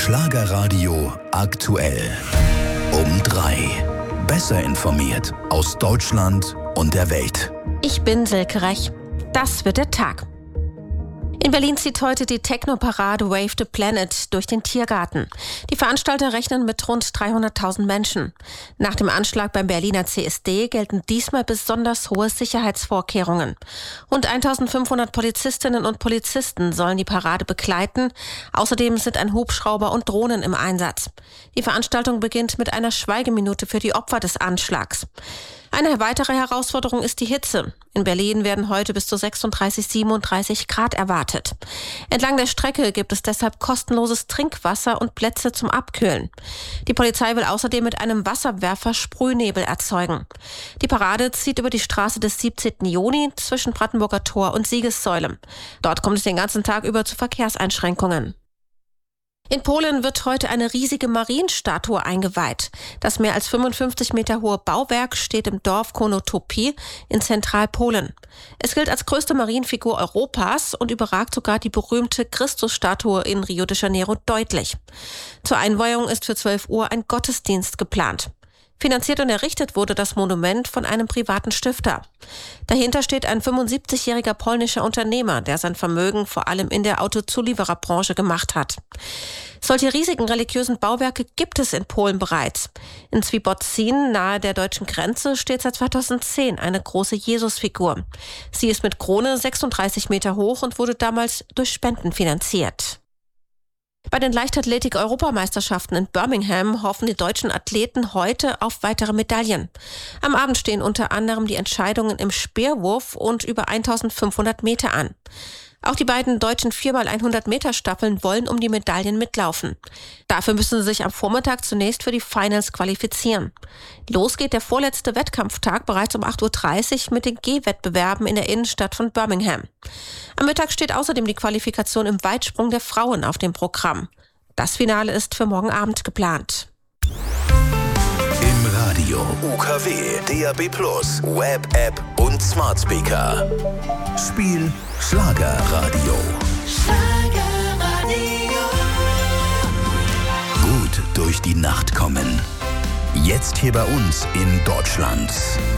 Schlagerradio aktuell. Um 3. Besser informiert aus Deutschland und der Welt. Ich bin Silke Rech. Das wird der Tag. In Berlin zieht heute die Techno-Parade Wave the Planet durch den Tiergarten. Die Veranstalter rechnen mit rund 300.000 Menschen. Nach dem Anschlag beim Berliner CSD gelten diesmal besonders hohe Sicherheitsvorkehrungen. Rund 1.500 Polizistinnen und Polizisten sollen die Parade begleiten. Außerdem sind ein Hubschrauber und Drohnen im Einsatz. Die Veranstaltung beginnt mit einer Schweigeminute für die Opfer des Anschlags. Eine weitere Herausforderung ist die Hitze. In Berlin werden heute bis zu 36, 37 Grad erwartet. Entlang der Strecke gibt es deshalb kostenloses Trinkwasser und Plätze zum Abkühlen. Die Polizei will außerdem mit einem Wasserwerfer Sprühnebel erzeugen. Die Parade zieht über die Straße des 17. Juni zwischen Brandenburger Tor und Siegessäule. Dort kommt es den ganzen Tag über zu Verkehrseinschränkungen. In Polen wird heute eine riesige Marienstatue eingeweiht. Das mehr als 55 Meter hohe Bauwerk steht im Dorf Konotopie in Zentralpolen. Es gilt als größte Marienfigur Europas und überragt sogar die berühmte Christusstatue in Rio de Janeiro deutlich. Zur Einweihung ist für 12 Uhr ein Gottesdienst geplant. Finanziert und errichtet wurde das Monument von einem privaten Stifter. Dahinter steht ein 75-jähriger polnischer Unternehmer, der sein Vermögen vor allem in der Autozuliefererbranche gemacht hat. Solche riesigen religiösen Bauwerke gibt es in Polen bereits. In Świebodzin, nahe der deutschen Grenze, steht seit 2010 eine große Jesusfigur. Sie ist mit Krone 36 Meter hoch und wurde damals durch Spenden finanziert. Bei den Leichtathletik-Europameisterschaften in Birmingham hoffen die deutschen Athleten heute auf weitere Medaillen. Am Abend stehen unter anderem die Entscheidungen im Speerwurf und über 1500 Meter an. Auch die beiden deutschen 4x100-Meter-Staffeln wollen um die Medaillen mitlaufen. Dafür müssen sie sich am Vormittag zunächst für die Finals qualifizieren. Los geht der vorletzte Wettkampftag bereits um 8.30 Uhr mit den Gehwettbewerben in der Innenstadt von Birmingham. Am Mittag steht außerdem die Qualifikation im Weitsprung der Frauen auf dem Programm. Das Finale ist für morgen Abend geplant. Im Radio, UKW, DAB+, Web-App und Smart Speaker. Spiel Schlagerradio. Gut durch die Nacht kommen. Jetzt hier bei uns in Deutschland.